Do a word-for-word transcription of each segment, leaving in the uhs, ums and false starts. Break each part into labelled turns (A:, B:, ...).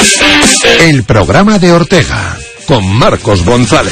A: El programa de Ortega con Marcos González.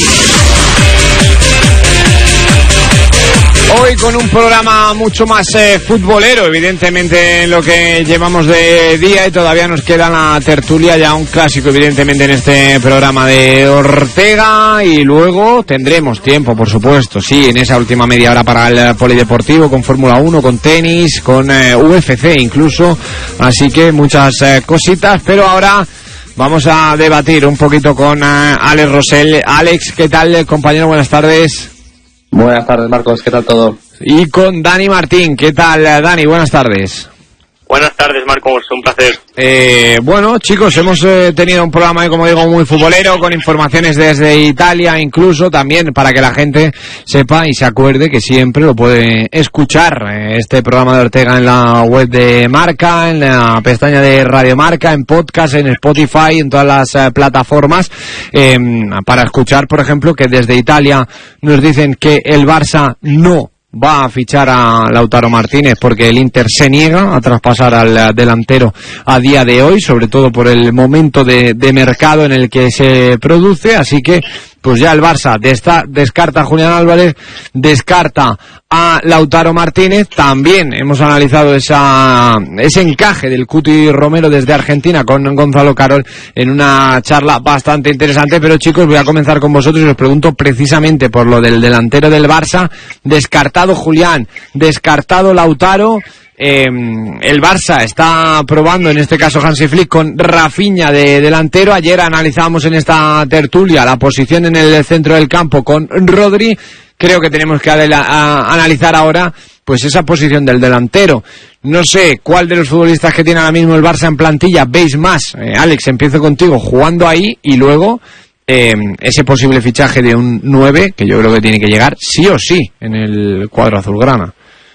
B: Hoy con un programa mucho más eh, futbolero, evidentemente en lo que llevamos de día, y todavía nos queda la tertulia, ya un clásico evidentemente en este programa de Ortega, y luego tendremos tiempo, por supuesto, sí, en esa última media hora para el polideportivo, con Fórmula uno, con tenis, con eh, U F C incluso, así que muchas eh, cositas, pero ahora vamos a debatir un poquito con eh, Alex Rosell. Alex, ¿qué tal, compañero? Buenas tardes.
C: Buenas tardes, Marcos, ¿qué tal todo?
B: Y con Dani Martín, ¿qué tal, Dani? Buenas tardes.
D: Buenas tardes, Marcos, un placer.
B: Eh, bueno, chicos, hemos eh, tenido un programa, como digo, muy futbolero, con informaciones desde Italia, incluso también para que la gente sepa y se acuerde que siempre lo puede escuchar, eh, este programa de Ortega, en la web de Marca, en la pestaña de Radio Marca, en podcast, en Spotify, en todas las eh, plataformas, eh, para escuchar, por ejemplo, que desde Italia nos dicen que el Barça no va a fichar a Lautaro Martínez porque el Inter se niega a traspasar al delantero a día de hoy, sobre todo por el momento de, de mercado en el que se produce, así que pues ya el Barça desta, descarta a Julián Álvarez, descarta a Lautaro Martínez. También hemos analizado esa ese encaje del Cuti Romero desde Argentina con Gonzalo Carol en una charla bastante interesante. Pero chicos, voy a comenzar con vosotros y os pregunto precisamente por lo del delantero del Barça. Descartado Julián, descartado Lautaro. Eh, el Barça está probando, en este caso Hansi Flick, con Rafinha de delantero. Ayer analizábamos en esta tertulia la posición en el centro del campo con Rodri. Creo que tenemos que adela- a analizar ahora pues esa posición del delantero. No sé cuál de los futbolistas que tiene ahora mismo el Barça en plantilla veis más. eh, Alex, empiezo contigo, jugando ahí, y luego eh, ese posible fichaje de un nueve que yo creo que tiene que llegar sí o sí en el cuadro azulgrana.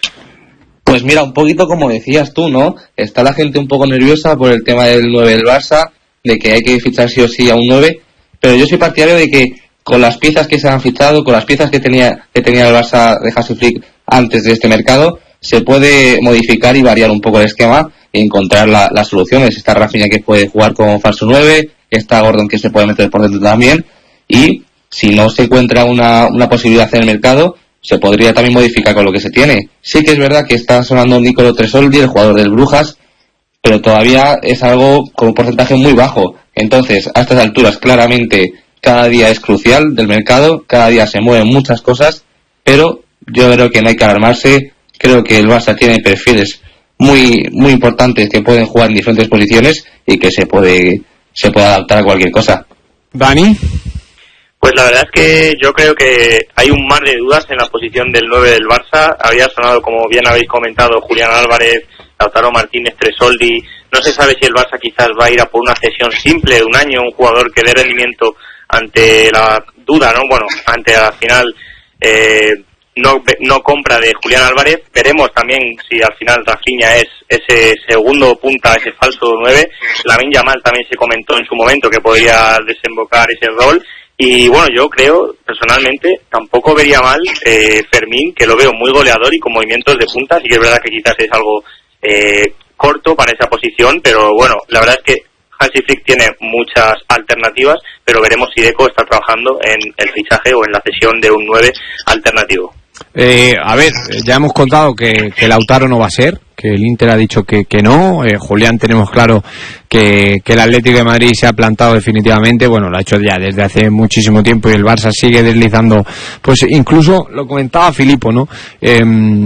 C: Pues mira, un poquito como decías tú, ¿no? Está la gente un poco nerviosa por el tema del nueve del Barça, de que hay que fichar sí o sí a un nueve, pero yo soy partidario de que con las piezas que se han fichado, con las piezas que tenía que tenía el Barça de Hansi Flick antes de este mercado, se puede modificar y variar un poco el esquema y encontrar la, las soluciones. Está Rafinha, que puede jugar como falso nueve, está Gordon, que se puede meter por dentro también, y si no se encuentra una, una posibilidad en el mercado, se podría también modificar con lo que se tiene. Sí que es verdad que está sonando Nicolo Tresoldi, el jugador del Brujas, pero todavía es algo con un porcentaje muy bajo. Entonces, a estas alturas, claramente, cada día es crucial del mercado, cada día se mueven muchas cosas, pero yo creo que no hay que alarmarse. Creo que el Barça tiene perfiles muy muy importantes que pueden jugar en diferentes posiciones y que se puede se puede adaptar a cualquier cosa.
B: Dani.
D: Pues la verdad es que yo creo que hay un mar de dudas en la posición del nueve del Barça. Había sonado, como bien habéis comentado, Julián Álvarez, Lautaro Martínez, Tresoldi. No se sabe si el Barça quizás va a ir a por una cesión simple de un año, un jugador que dé rendimiento ante la duda, ¿no? Bueno, ante al final eh, no no compra de Julián Álvarez. Veremos también si al final Rafinha es ese segundo punta, ese falso nueve. Lamine Yamal también se comentó en su momento que podría desembocar ese rol. Y bueno, yo creo, personalmente, tampoco vería mal eh, Fermín, que lo veo muy goleador y con movimientos de punta. Sí que es verdad que quizás es algo eh, corto para esa posición, pero bueno, la verdad es que Hansi Flick tiene muchas alternativas, pero veremos si Deco está trabajando en el fichaje o en la cesión de un nueve alternativo.
B: Eh, a ver, ya hemos contado que, que Lautaro no va a ser, que el Inter ha dicho que, que no. eh, Julián, tenemos claro que, que el Atlético de Madrid se ha plantado definitivamente, bueno, lo ha hecho ya desde hace muchísimo tiempo, y el Barça sigue deslizando, pues incluso lo comentaba Filipo, ¿no? Eh,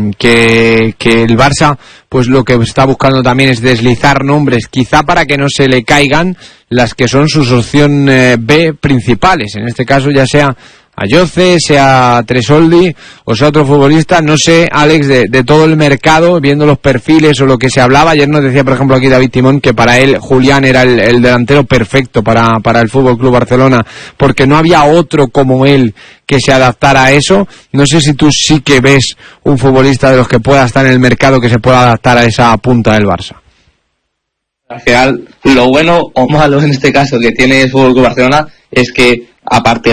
B: que, que el Barça, pues lo que está buscando también es deslizar nombres, quizá para que no se le caigan las que son sus opción eh, B principales, en este caso ya sea a Jose, sea Tresoldi o sea otro futbolista. No sé, Alex, de, de todo el mercado, viendo los perfiles o lo que se hablaba. Ayer nos decía, por ejemplo, aquí David Timón, que para él Julián era el, el delantero perfecto para, para el F C Barcelona, porque no había otro como él que se adaptara a eso. No sé si tú sí que ves un futbolista de los que pueda estar en el mercado que se pueda adaptar a esa punta del Barça.
C: Al final, lo bueno o malo en este caso que tiene el F C Barcelona es que, aparte